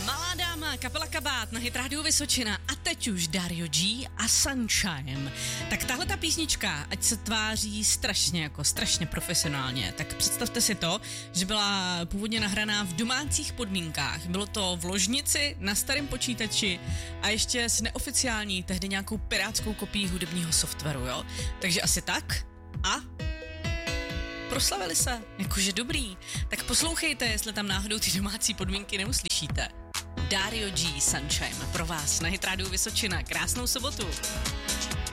Malá dáma, kapela Kabát na Hit Radio Vysočina a teď už Dario G a Sunshine. Tak tahle ta písnička, ať se tváří strašně profesionálně, tak představte si to, že byla původně nahraná v domácích podmínkách. Bylo to v ložnici, na starém počítači a ještě s neoficiální, tehdy nějakou pirátskou kopií hudebního softwaru, jo? Takže asi tak a proslavili se, jakože dobrý. Tak poslouchejte, jestli tam náhodou ty domácí podmínky neuslyšíte. Dario G Sunshine pro vás na Hit Radio Vysočina. Krásnou sobotu.